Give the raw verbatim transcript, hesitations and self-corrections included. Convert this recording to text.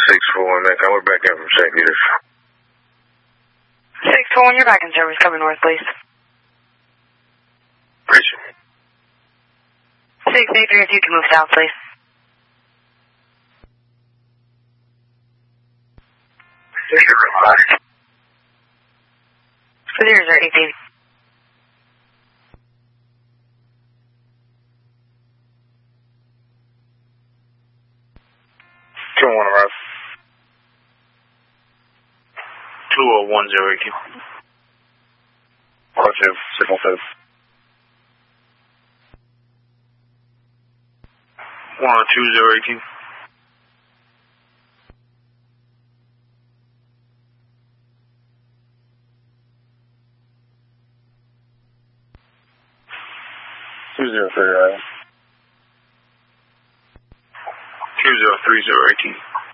six four one, Mac. We're back in from Saint Peter's. six four one, you're back in service. Coming north, please. Appreciate it. six eight three, if you can move south, please. Thank you very much. zero zero eighteen. two one arrive. two oh one zero eighteen. Roger, signal says. one oh two zero eighteen. two zero three, right? two zero three zero eighteen.